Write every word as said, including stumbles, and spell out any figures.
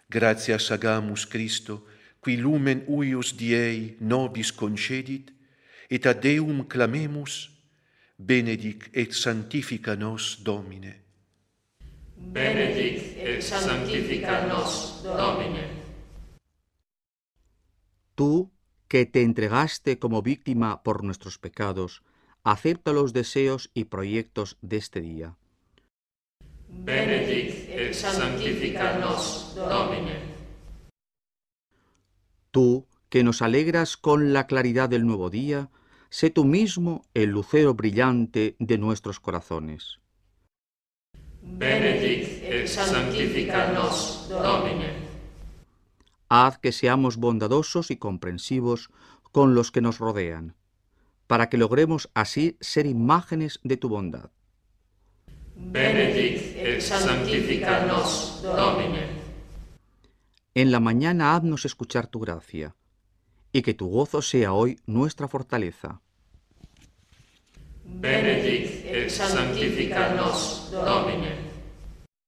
Gratias agamus Christo, qui lumen uius diei nobis concedit, et ad Deum clamemus, benedic et sanctifica nos Domine. Benedic et sanctifica nos Domine. Tú, que te entregaste como víctima por nuestros pecados, acepta los deseos y proyectos de este día. Benedic et sanctifica nos Domine. Tú, que nos alegras con la claridad del nuevo día, sé tú mismo el lucero brillante de nuestros corazones. Benedic et sanctifica nos Domine. Haz que seamos bondadosos y comprensivos con los que nos rodean, para que logremos así ser imágenes de tu bondad. Benedic et sanctifica nos Domine. En la mañana haznos escuchar tu gracia, y que tu gozo sea hoy nuestra fortaleza. Benedic et sanctifica nos Domine.